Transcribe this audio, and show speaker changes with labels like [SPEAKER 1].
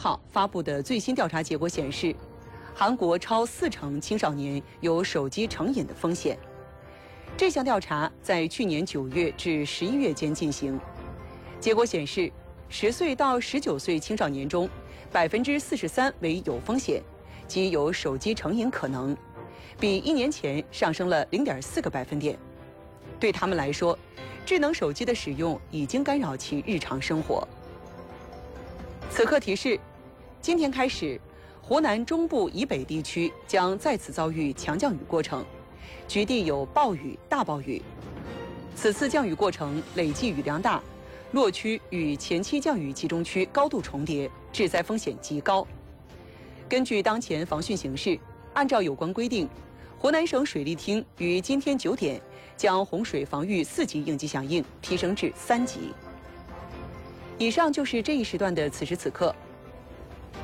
[SPEAKER 1] 号发布的最新调查结果显示，韩国超40%青少年有手机成瘾的风险。这项调查在去年9月至11月间进行，结果显示，10岁到19岁青少年中，43%为有风险，即有手机成瘾可能，比1年前上升了0.4个百分点。对他们来说，智能手机的使用已经干扰其日常生活。此刻提示：今天开始，湖南中部以北地区将再次遭遇强降雨过程，局地有暴雨、大暴雨。此次降雨过程累计雨量大，落区与前期降雨集中区高度重叠，致灾风险极高。根据当前防汛形势，按照有关规定，湖南省水利厅于今天9点将洪水防御4级应急响应提升至3级。以上就是这一时段的此时此刻，